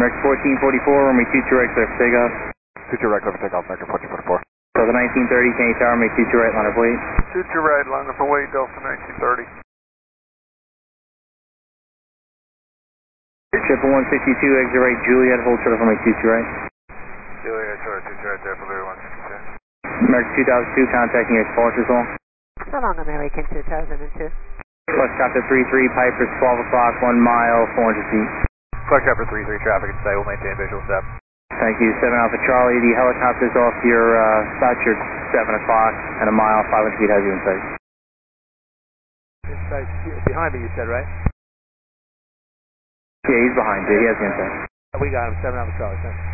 American 1444, runway 22 right, clear for takeoff. 22 right, clear for takeoff, American 1444. Delta 1930, Kennedy Tower, runway 22 right, line up weight. 22 right, line up weight, Delta 1930. Triple 162, exit right, Juliet, hold short of runway 22 right. Juliet, short, 22 right there, Blue 162. American 2002, contacting your departure zone. So long, American 2002. Foxtrot 33, Piper's 12 o'clock, 1 mile, 400 feet. Foxtrot 33, traffic is stable, maintain visual step. Thank you. 7 Alpha Charlie, the helicopter's off your, about your 7 o'clock and a mile, 500 feet, has you in sight. Inside, behind me you said, right? Yeah, he's behind you, he has you in sight. We got him, 7 Alpha Charlie, thanks.